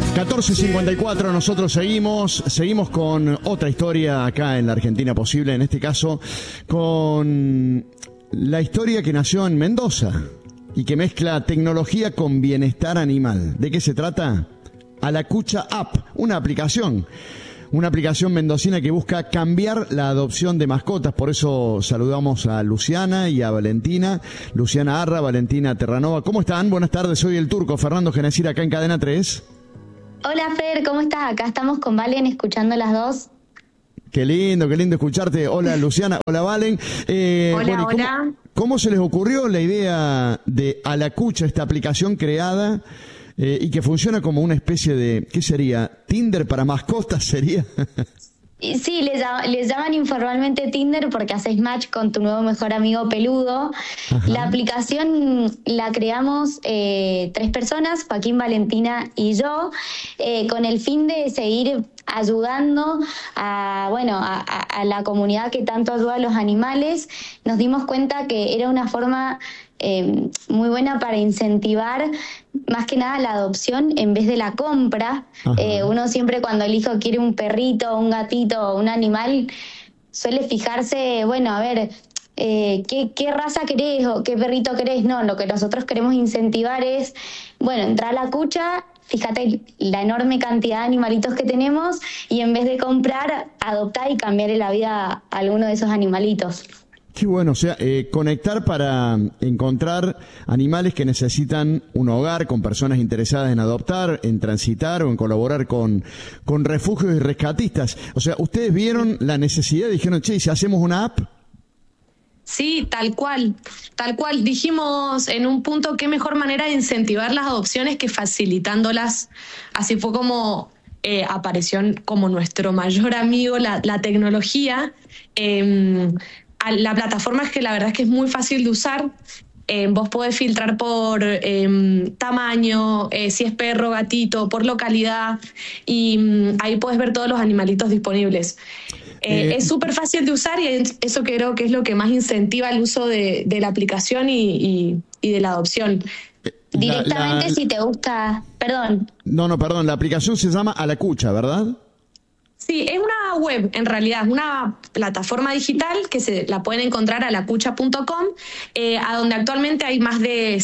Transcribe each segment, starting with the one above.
14:54, nosotros seguimos con otra historia acá en la Argentina Posible, en este caso con la historia que nació en Mendoza y que mezcla tecnología con bienestar animal. ¿De qué se trata? Alacucha App, una aplicación mendocina que busca cambiar la adopción de mascotas. Por eso saludamos a Luciana y a Valentina. Luciana Arra, Valentina Terranova. ¿Cómo están? Buenas tardes, soy el Turco, Fernando Genesir, acá en Cadena 3. Hola Fer, ¿cómo estás? Acá estamos con Valen escuchando las dos. Qué lindo escucharte. Hola Luciana, hola Valen. Hola. ¿Cómo se les ocurrió la idea de Alacucha, esta aplicación creada y que funciona como una especie de, ¿qué sería? ¿Tinder para mascotas sería? Sí, les llaman informalmente Tinder porque haces match con tu nuevo mejor amigo peludo. Ajá. La aplicación la creamos 3 personas, Joaquín, Valentina y yo, con el fin de seguir ayudando a la comunidad que tanto ayuda a los animales. Nos dimos cuenta que era una forma muy buena para incentivar más que nada la adopción en vez de la compra. Uno siempre cuando el hijo quiere un perrito, un gatito o un animal suele fijarse, ¿qué raza querés o qué perrito querés? No, lo que nosotros queremos incentivar es, entrar a la cucha, fíjate la enorme cantidad de animalitos que tenemos y en vez de comprar, adoptar y cambiarle la vida a alguno de esos animalitos. Qué bueno, conectar para encontrar animales que necesitan un hogar con personas interesadas en adoptar, en transitar o en colaborar con refugios y rescatistas. O sea, ustedes vieron la necesidad y dijeron, ¿y si hacemos una app? Sí, tal cual. Dijimos en un punto, qué mejor manera de incentivar las adopciones que facilitándolas. Así fue como apareció como nuestro mayor amigo la tecnología. La plataforma es que la verdad es que es muy fácil de usar. Vos podés filtrar por tamaño, si es perro, gatito, por localidad, y ahí podés ver todos los animalitos disponibles. Es súper fácil de usar y eso creo que es lo que más incentiva el uso de la aplicación y de la adopción. Directamente si te gusta... Perdón, la aplicación se llama Alacucha, ¿verdad? Sí, es una web, en realidad, es una plataforma digital que se la pueden encontrar a alacucha.com, a donde actualmente hay más de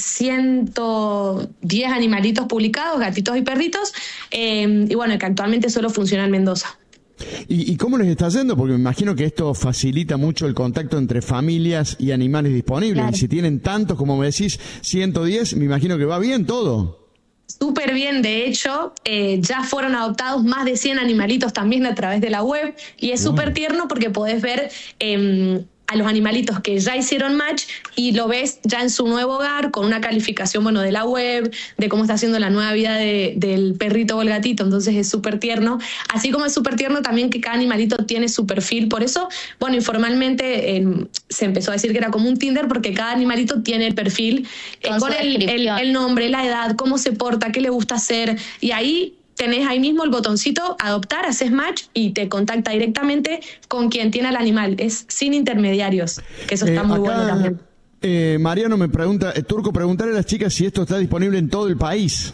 110 animalitos publicados, gatitos y perritos, y que actualmente solo funciona en Mendoza. ¿Y cómo les está yendo? Porque me imagino que esto facilita mucho el contacto entre familias y animales disponibles. Claro. Y si tienen tantos, como me decís, 110, me imagino que va bien todo. Súper bien, de hecho, ya fueron adoptados más de 100 animalitos también a través de la web y es súper tierno porque podés ver a los animalitos que ya hicieron match y lo ves ya en su nuevo hogar con una calificación de la web, de cómo está haciendo la nueva vida del perrito o el gatito, entonces es súper tierno, así como es súper tierno también que cada animalito tiene su perfil, por eso, informalmente se empezó a decir que era como un Tinder porque cada animalito tiene el perfil con el nombre, la edad, cómo se porta, qué le gusta hacer y ahí tenés ahí mismo el botoncito adoptar, haces match y te contacta directamente con quien tiene al animal. Es sin intermediarios, que eso está muy bueno también. Mariano me pregunta, Turco, preguntarle a las chicas si esto está disponible en todo el país.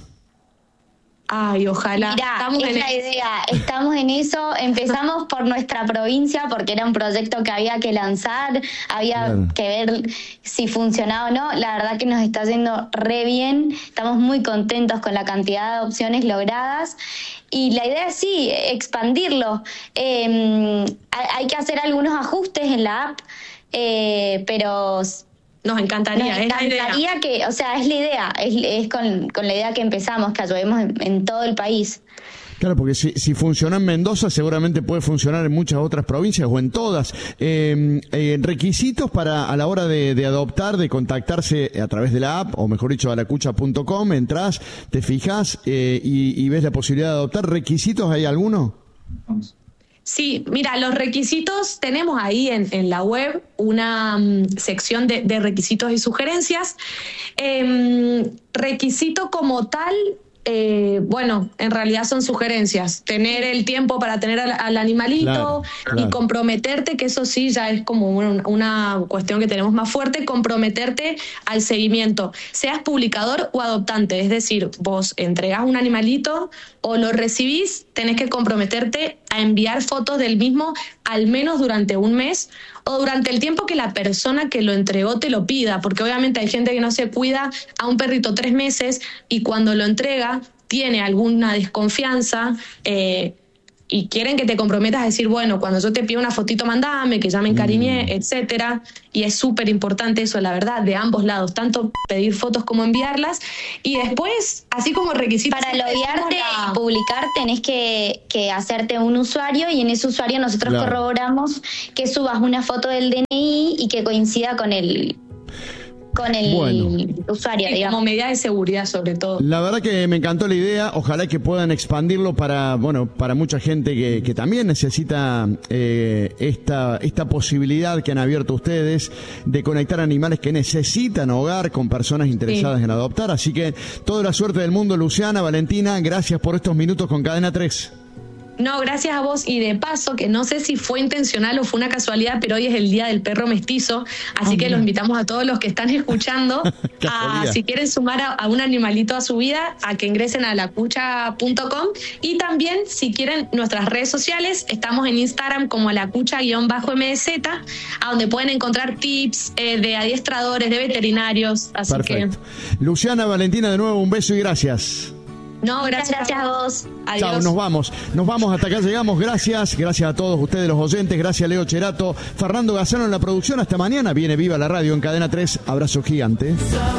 Ay, ojalá. Mirá, es la idea, estamos en eso, empezamos por nuestra provincia porque era un proyecto que había que lanzar, había que ver si funcionaba o no, la verdad que nos está yendo re bien, estamos muy contentos con la cantidad de adopciones logradas y la idea es sí, expandirlo, hay que hacer algunos ajustes en la app, pero... Nos encantaría, es la idea. Es la idea, es con la idea que empezamos, que ayudemos en todo el país. Claro, porque si funciona en Mendoza, seguramente puede funcionar en muchas otras provincias o en todas. Requisitos para a la hora de adoptar, de contactarse a través de la app, o mejor dicho, alacucha.com, entras, te fijas y ves la posibilidad de adoptar. ¿Requisitos hay alguno? Sí, mira, los requisitos, tenemos ahí en la web una sección de requisitos y sugerencias. Requisito como tal, bueno, en realidad son sugerencias. Tener el tiempo para tener al animalito, claro. Y comprometerte, que eso sí ya es como una cuestión que tenemos más fuerte, comprometerte al seguimiento, seas publicador o adoptante. Es decir, vos entregás un animalito o lo recibís, tenés que comprometerte a enviar fotos del mismo al menos durante un mes o durante el tiempo que la persona que lo entregó te lo pida, porque obviamente hay gente que no se cuida a un perrito 3 meses y cuando lo entrega tiene alguna desconfianza y quieren que te comprometas a decir, bueno, cuando yo te pido una fotito mandame, que ya me encariñé, etcétera. Y es súper importante eso, la verdad, de ambos lados, tanto pedir fotos como enviarlas. Y después, así como requisito... Para loguearte y publicar tenés que hacerte un usuario y en ese usuario nosotros corroboramos que subas una foto del DNI y que coincida con el usuario, digamos. Como medida de seguridad, sobre todo. La verdad que me encantó la idea. Ojalá que puedan expandirlo para mucha gente que también necesita esta posibilidad que han abierto ustedes de conectar animales que necesitan hogar con personas interesadas en adoptar. Así que toda la suerte del mundo, Luciana, Valentina. Gracias por estos minutos con Cadena 3. No, gracias a vos. Y de paso, que no sé si fue intencional o fue una casualidad, pero hoy es el Día del Perro Mestizo, así que los invitamos a todos los que están escuchando si quieren sumar a un animalito a su vida, a que ingresen a lacucha.com y también si quieren nuestras redes sociales, estamos en Instagram como lacucha_mz, a donde pueden encontrar tips de adiestradores, de veterinarios. Así perfecto. Que... Luciana, Valentina, de nuevo un beso y gracias. No, gracias a vos. Adiós. Chao, nos vamos, hasta acá llegamos. Gracias a todos ustedes los oyentes, gracias a Leo Cherato, Fernando Gazano en la producción. Hasta mañana, viene Viva la Radio en Cadena 3. Abrazo gigante.